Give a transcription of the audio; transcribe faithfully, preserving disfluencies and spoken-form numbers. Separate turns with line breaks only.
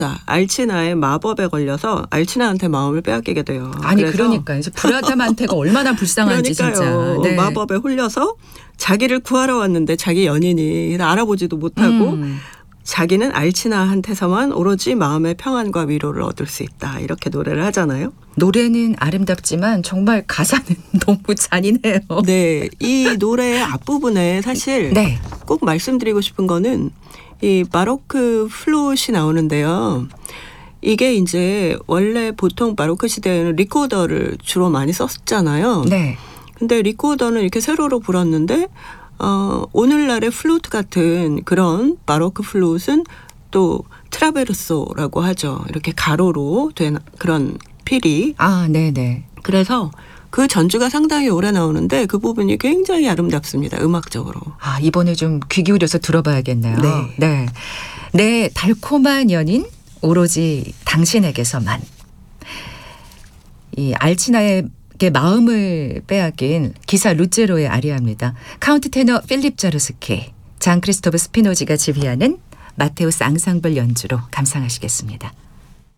알치나의 마법에 걸려서 알치나한테 마음을 빼앗기게 돼요.
아니 그러니까 이제 브라담한테가 얼마나 불쌍한지
그러니까요.
진짜. 네.
마법에 홀려서 자기를 구하러 왔는데 자기 연인이 알아보지도 못하고
음.
자기는 알치나한테서만 오로지 마음의 평안과 위로를 얻을 수 있다. 이렇게 노래를 하잖아요.
노래는 아름답지만 정말 가사는 너무 잔인해요.
네. 이 노래의 앞부분에 사실
네.
꼭 말씀드리고 싶은 거는 이 바로크 플룻이 나오는데요. 이게 이제 원래 보통 바로크 시대에는 리코더를 주로 많이 썼잖아요.
네.
근데 리코더는 이렇게 세로로 불었는데 어, 오늘날의 플루트 같은 그런 바로크 플룻은 또 트라베르소라고 하죠. 이렇게 가로로 된 그런 필이.
아, 네네.
그래서 그 전주가 상당히 오래 나오는데 그 부분이 굉장히 아름답습니다. 음악적으로.
아, 이번에 좀 귀 기울여서 들어봐야겠네요.
네.
네. 내 달콤한 연인 오로지 당신에게서만. 이 알치나에게 마음을 빼앗긴 기사 루체로의 아리아입니다. 카운트 테너 필립 자르스키, 장 크리스토프 스피노지가 지휘하는 마테우스 앙상블 연주로 감상하시겠습니다.